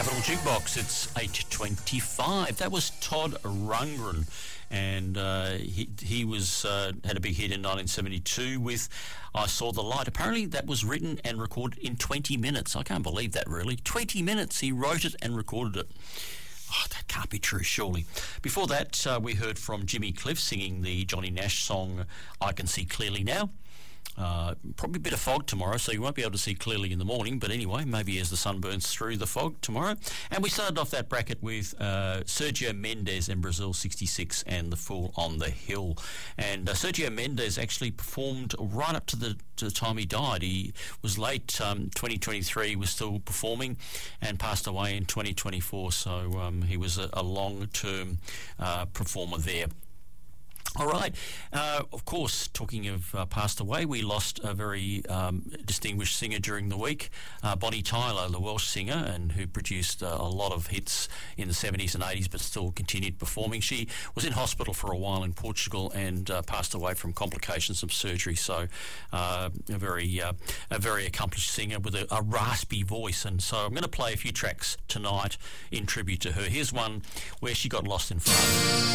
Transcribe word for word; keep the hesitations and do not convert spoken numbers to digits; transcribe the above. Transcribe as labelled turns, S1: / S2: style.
S1: Capital Jukebox. It's eight twenty-five. That was Todd Rundgren, and uh, he he was uh, had a big hit in nineteen seventy-two with I Saw the Light. Apparently that was written and recorded in twenty minutes. I can't believe that, really. twenty minutes he wrote it and recorded it. Oh, that can't be true, surely. Before that, uh, we heard from Jimmy Cliff singing the Johnny Nash song, I Can See Clearly Now. Uh, probably a bit of fog tomorrow, so you won't be able to see clearly in the morning, but anyway, maybe as the sun burns through the fog tomorrow. And we started off that bracket with uh, Sergio Mendes and Brazil sixty-six and The Fool on the Hill. And uh, Sergio Mendes actually performed right up to the, to the time he died. He was late um, twenty twenty-three, was still performing, and passed away in twenty twenty-four, so um, he was a, a long-term uh, performer there. All right. Uh, of course, talking of uh, passed away, we lost a very um, distinguished singer during the week, uh, Bonnie Tyler, the Welsh singer, and who produced uh, a lot of hits in the seventies and eighties, but still continued performing. She was in hospital for a while in Portugal and uh, passed away from complications of surgery. So, uh, a very, uh, a very accomplished singer with a, a raspy voice. And so, I'm going to play a few tracks tonight in tribute to her. Here's one where she got lost in France.